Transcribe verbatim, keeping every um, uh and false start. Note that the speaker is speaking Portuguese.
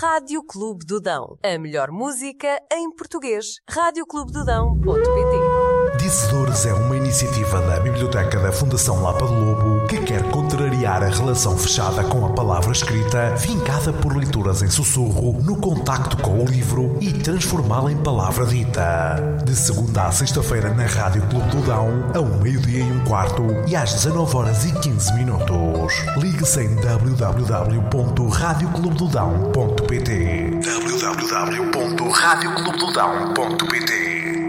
Rádio Clube do Dão. A melhor música em português. rádio clube do dão ponto pt. Dizedores é uma iniciativa da Biblioteca da Fundação Lapa do Lobo que quer contrariar a relação fechada com a palavra escrita, vincada por leituras em sussurro, no contacto com o livro e transformá-la em palavra dita. De segunda a sexta-feira na Rádio Clube do Dão, ao meio-dia e um quarto e às dezanove horas e quinze minutos. Ligue-se em w w w ponto rádio clube do dão ponto pt w w w ponto rádio clube do dão ponto pt.